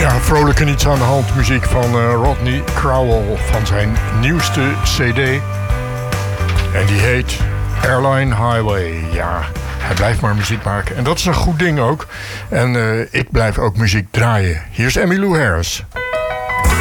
Ja, vrolijk en iets aan de hand muziek van Rodney Crowell van zijn nieuwste CD. En die heet Airline Highway. Ja, hij blijft maar muziek maken. En dat is een goed ding ook. En ik blijf ook muziek draaien. Hier is Emmylou Harris.